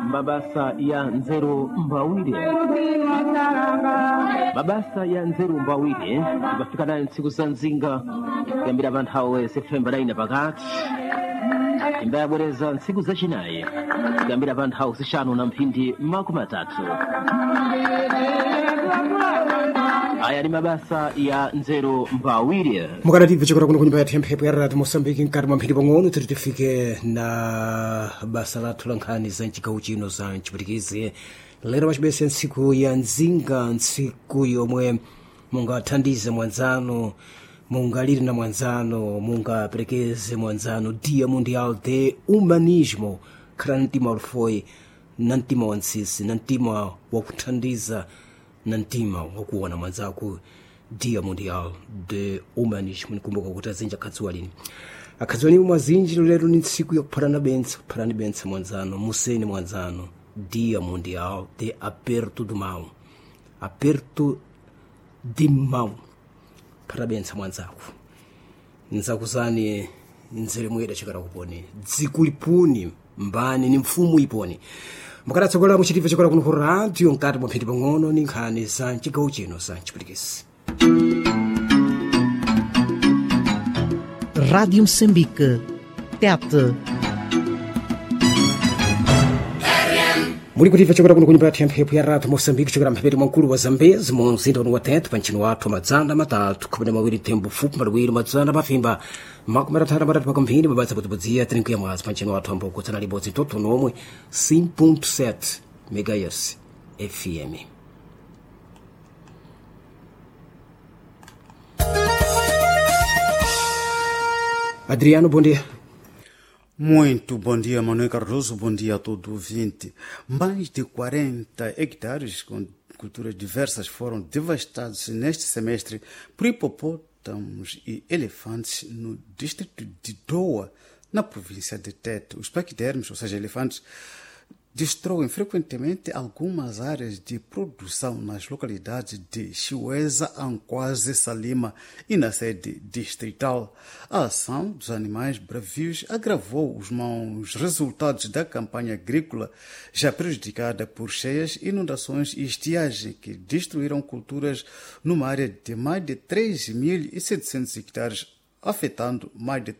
mabasa ya nzeru mbawire. Mabasa ya nzeru mbawire bafika nayo ntsiku za nzinga kuyambira pa nthawi Septemba 9 pakati imbayabwereza ntsiku zachinayi kuyambira pa nthawi zishanu na mphindi makumi atatu. Aya ni mabasa ya nzeru mbawire. Mukadativu chikora kuno kunyumba ya mphepo ya Radio Mosambiki mkati mwa mphindi pang'ono tiri tifike na basa lathu la nkhani za mchigawo chino za mchipwitikizi. Lero pachibese ntsiku ya nzinga, ntsiku yomwe mungathandize mwanzano, mungalire na mwanzano, mungaperekeze mwanzano. Dia Mundial de Humanismo, khala mtima ulufoi na mtima wansisi na mtima wakuthandiza na mtima wakuona mwanzako. Dia Mundial de Humanismo, nikumbuka kuti azinja akhadziwa lini. Akhadziwa lini mwazinji lero ni ntsiku yakuphalana bensa mwanzano, museni mwanzano. Dia Mundial de Aperto do Mão. Aperto de mão. Parabensa mwanzako. Nzakuzani nzere mweda chikara kuponi. Dzikulipuni mbani ni mfumu iponi. Mukadatsogolera muchitivo chikora kuno ku radio mkati mwa mphindi pang'ono ni nkhani za mchigawo chino za mchipwitikizi. Rádio Moçambique. Tete. Muli kutiva chokora kuno kunyumba ya mphepo ya Radio Mosambiki chokora mphepete mwankulu wa Zambezi mu mzinda uno wa Tete pa nchino wathu madzana matatu khumi na mawiri tembo fupi maliwiri madzana mafimba makumi atatu matatu pakamphindi mabasa podzipodziya tirinkuya mwazi pa nchino wathu ambokutsana libodzi toto nomwe 5.7 MHz FM. Adriano, bom dia. Muito bom dia, Manuel Cardoso, bom dia a todo ouvinte. Mais de 40 hectares com culturas diversas foram devastados neste semestre por hipopótamos e elefantes no distrito de Doa, na província de Tete. Os paquidermos, ou seja, elefantes, destroem frequentemente algumas áreas de produção nas localidades de Chiueza, Anquase, Salima e na sede distrital. A ação dos animais bravios agravou os maus resultados da campanha agrícola, já prejudicada por cheias, inundações e estiagem que destruíram culturas numa área de mais de 3.700 hectares, afetando mais de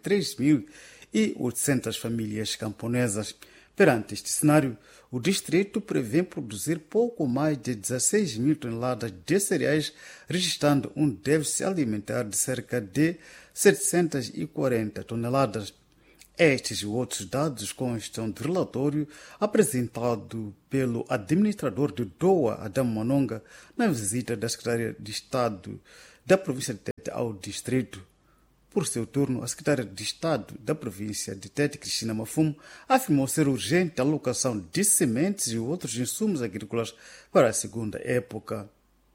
3.800 famílias camponesas. Perante este cenário, o distrito prevê produzir pouco mais de 16 mil toneladas de cereais, registrando um déficit alimentar de cerca de 740 toneladas. Estes e outros dados constam do relatório apresentado pelo administrador de Doa, Adamo Manonga, na visita da Secretaria de Estado da província de Tete ao distrito. Por seu turno, a secretária de Estado da província de Tete, Cristina Mafumo, afirmou ser urgente a alocação de sementes e outros insumos agrícolas para a segunda época.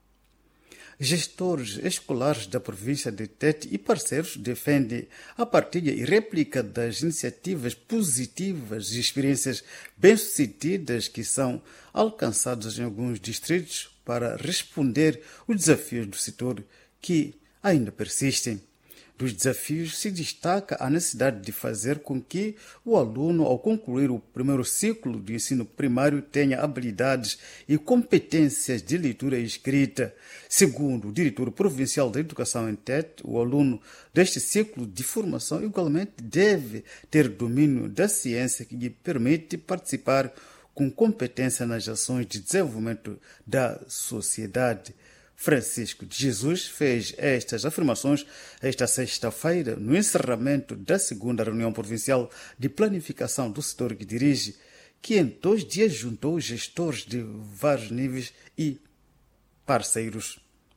Gestores escolares da província de Tete e parceiros defendem a partilha e réplica das iniciativas positivas e experiências bem-sucedidas que são alcançadas em alguns distritos para responder aos desafios do setor que ainda persistem. Dos desafios se destaca a necessidade de fazer com que o aluno, ao concluir o primeiro ciclo do ensino primário, tenha habilidades e competências de leitura e escrita. Segundo o diretor provincial da Educação em Tete, o aluno deste ciclo de formação igualmente deve ter domínio da ciência que lhe permite participar com competência nas ações de desenvolvimento da sociedade. Francisco de Jesus fez estas afirmações esta sexta-feira no encerramento da segunda reunião provincial de planificação do setor que dirige, que em 2 dias juntou gestores de vários níveis e parceiros.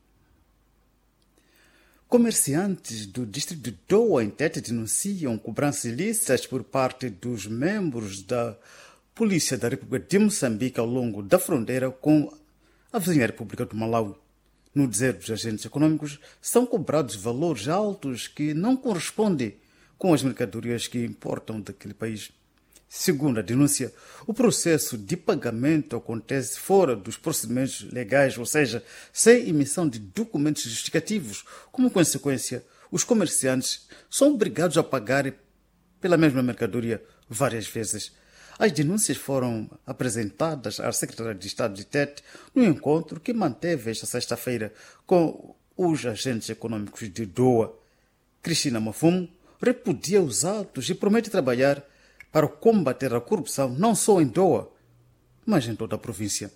Comerciantes do distrito de Doa, em Tete, denunciam cobranças ilícitas por parte dos membros da Polícia da República de Moçambique ao longo da fronteira com a vizinha República do Malawi. No dizer dos agentes econômicos, são cobrados valores altos que não correspondem com as mercadorias que importam daquele país. Segundo a denúncia, o processo de pagamento acontece fora dos procedimentos legais, ou seja, sem emissão de documentos justificativos. Como consequência, os comerciantes são obrigados a pagar pela mesma mercadoria várias vezes. As denúncias foram apresentadas à Secretaria de Estado de Tete no encontro que manteve esta sexta-feira com os agentes econômicos de Doa. Cristina Mafumo repudia os atos e promete trabalhar para combater a corrupção não só em Doa, mas em toda a província.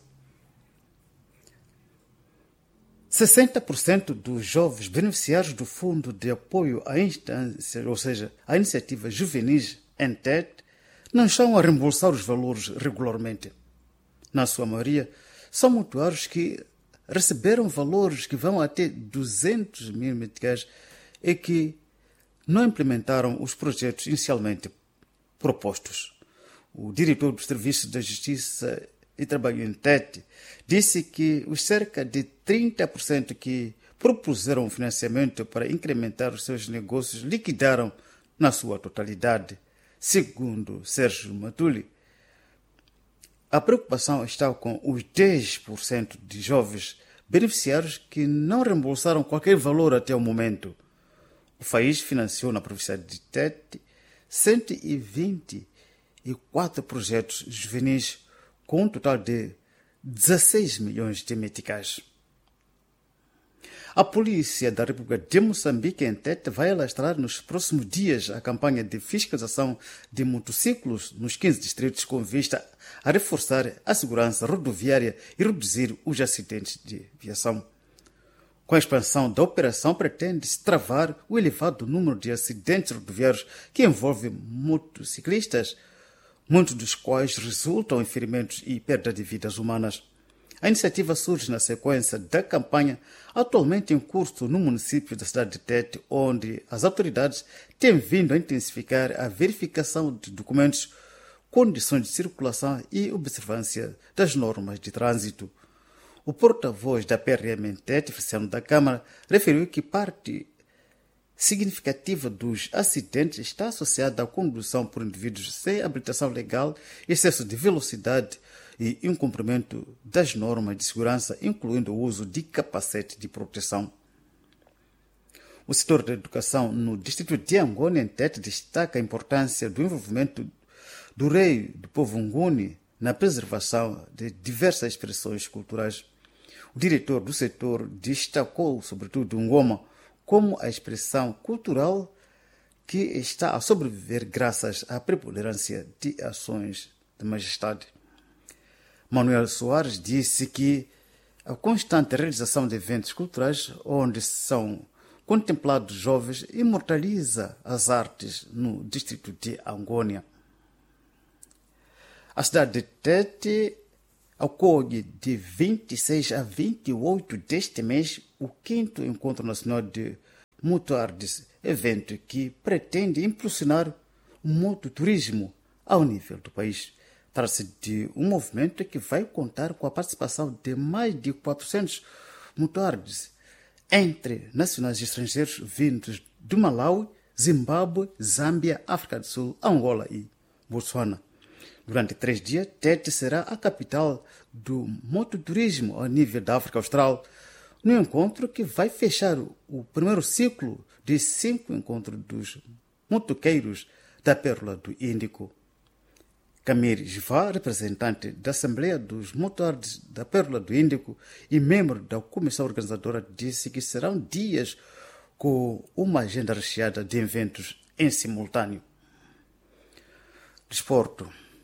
60% dos jovens beneficiários do Fundo de Apoio à Instância, ou seja, à Iniciativa Juvenis em Tete, não estão a reembolsar os valores regularmente. Na sua maioria, são mutuários que receberam valores que vão até 200 mil meticais e que não implementaram os projetos inicialmente propostos. O diretor do Serviço da Justiça e Trabalho em Tete disse que os cerca de 30% que propuseram o financiamento para incrementar os seus negócios liquidaram na sua totalidade. Segundo Sérgio Matuli, a preocupação está com os 10% de jovens beneficiários que não reembolsaram qualquer valor até o momento. O FAIS financiou na província de Tete 124 projetos juvenis com um total de 16 milhões de meticais. A Polícia da República de Moçambique em Tete vai alastrar nos próximos dias a campanha de fiscalização de motociclos nos 15 distritos com vista a reforçar a segurança rodoviária e reduzir os acidentes de viação. Com a expansão da operação, pretende-se travar o elevado número de acidentes rodoviários que envolvem motociclistas, muitos dos quais resultam em ferimentos e perda de vidas humanas. A iniciativa surge na sequência da campanha atualmente em curso no município da cidade de Tete, onde as autoridades têm vindo a intensificar a verificação de documentos, condições de circulação e observância das normas de trânsito. O porta-voz da PRM em Tete, Feliciano da Câmara, referiu que parte significativa dos acidentes está associada à condução por indivíduos sem habilitação legal, excesso de velocidade e incumprimento das normas de segurança, incluindo o uso de capacete de proteção. O setor da educação no distrito de Angônia, em Tete, destaca a importância do envolvimento do rei do povo nguni na preservação de diversas expressões culturais. O diretor do setor destacou, sobretudo, o Ngoma como a expressão cultural que está a sobreviver graças à preponderância de ações de majestade. Manuel Soares disse que a constante realização de eventos culturais onde são contemplados jovens imortaliza as artes no distrito de Angônia. A cidade de Tete acolhe de 26 a 28 deste mês o 5º Encontro Nacional de Motoardes, evento que pretende impulsionar o mototurismo ao nível do país. Trata-se de um movimento que vai contar com a participação de mais de 400 motoardes, entre nacionais e estrangeiros vindos do Malawi, Zimbábue, Zâmbia, África do Sul, Angola e Botsuana. Durante 3 dias, Tete será a capital do mototurismo ao nível da África Austral, no encontro que vai fechar o primeiro ciclo de 5 encontros dos motoqueiros da Pérola do Índico. Camille Jivá, representante da Assembleia dos Motoardes da Pérola do Índico e membro da comissão organizadora, disse que serão dias com uma agenda recheada de eventos em simultâneo. Desporto.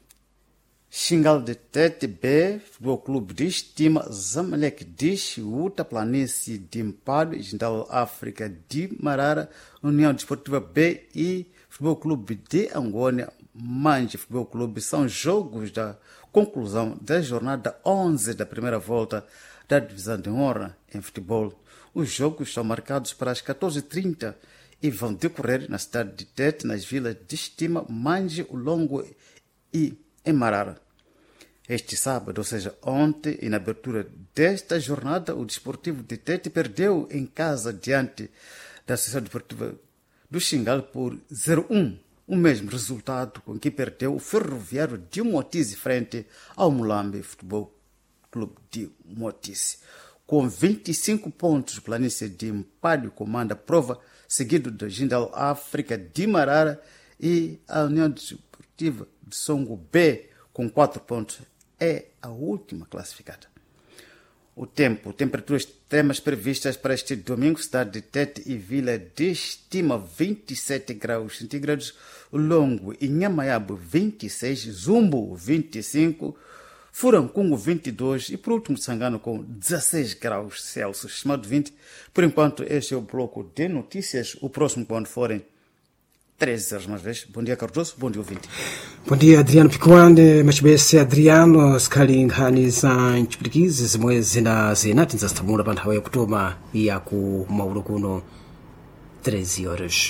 Xingal de Tete B, Futebol Clube de Estima, Zamalek de Chiuta, Planície de Impalho, Jindal África de Marara, União Desportiva B e Futebol Clube de Angônia, Manje Futebol Clube são jogos da conclusão da jornada 11 da primeira volta da Divisão de Honra em futebol. Os jogos são marcados para as 14h30 e vão decorrer na cidade de Tete, nas vilas de Estima, Manje, Ulongo e em Marara. Este sábado, ou seja, ontem, e na abertura desta jornada, o Desportivo de Tete perdeu em casa diante da Associação Desportiva do Xingal por 0-1, o mesmo resultado com que perdeu o Ferroviário de Motize frente ao Mulambe Futebol Clube de Motize. Com 25 pontos, o Planície de Impalho comanda a prova, seguido da Jindal África de Marara e a União Desportiva de Songo B, com 4 pontos, é a última classificada. O tempo, temperaturas extremas previstas para este domingo, cidade de Tete e Vila de Estima 27 graus centígrados, Longo e Nhamaiabe 26, Zumbo 25, Furancungo 22 e por último Sangano com 16 graus Celsius, estimado 20. Por enquanto este é o bloco de notícias, o próximo quando forem 13 horas mais vezes. Bom dia Cardoso, bom dia ouvinte. Bom dia Adriano Piquande, machibese Adriano skali nkhani za nchipirikizi zimwe zinati nzasitamula pa nthawi yakutoma yaku maulo kuno 13 horas.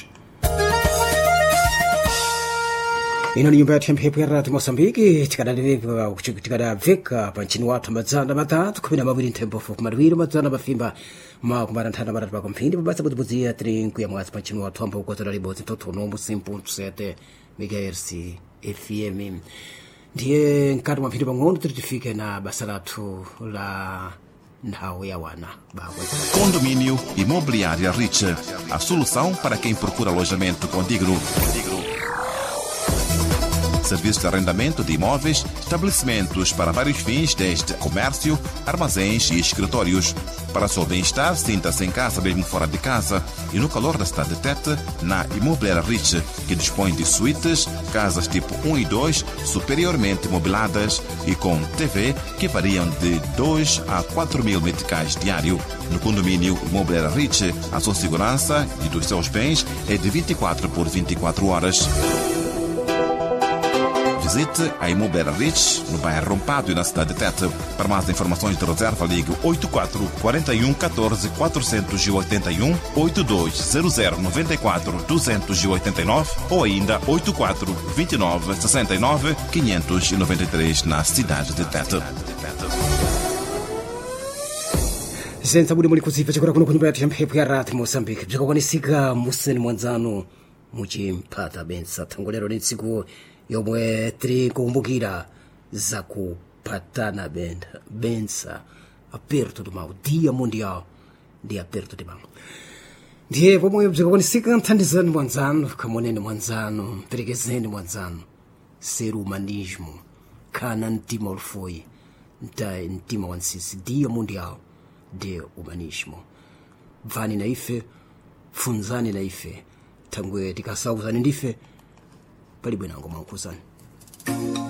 Ino ni nyumba ya mphepo ya Radio Mosambiki, tikadaveka pa nchini wathu madzana matatu khumi na mawiri nthembo fuku maliwiro madzana mafimba makumana nthana matatu pa kumphindi pabasa butibudziya trinku ya mwasi pa nchini wathu amba ukozera libodzi tothonombo simpuntu sete megahertz FM. Ndiye nkati mwa mphindi pang'ono tifike na basa lathu la nthawi ya wana bakwe. Condomínio Imobiliária Rich, a solução para quem procura alojamento condigno. Serviço de arrendamento de imóveis, estabelecimentos para vários fins, desde comércio, armazéns e escritórios. Para seu bem-estar, sinta-se em casa mesmo fora de casa e no calor da cidade de Tete, na Imobiliária Rich, que dispõe de suítes, casas tipo 1 e 2, superiormente mobiladas e com TV que variam de 2 a 4 mil meticais diário. No condomínio Imobiliária Rich, a sua segurança e dos seus bens é de 24 por 24 horas. Visite a Imobiliária Rich, no bairro Rompado e na cidade de Tete. Para mais informações de reserva, ligue 84 41 14 481 8200 94 289 ou ainda 84 29 69 593 na cidade de Tete. Senza budi muli kuziva chakura kuno kunyumba ya mphepo ya Radio Mosambiki bzikakwanisika museni mwanzano muchimpata bensa thangolero ni tsiku yomwe tiri kukumbukira za kupatana bensa aperto do mal, dia mundial de aperto de mal. Ndiye pomwe bzikakwanisika mthandizani mwanzano, kamoneni mwanzano, perekezeni mwanzano, ser humanismo, kana mtima ulfoi, mtima wansisi, dia mundial de humanismo. Vani na ife, funzani na ife, tangwe tikasauzani ndife, palibe nango mankuzani.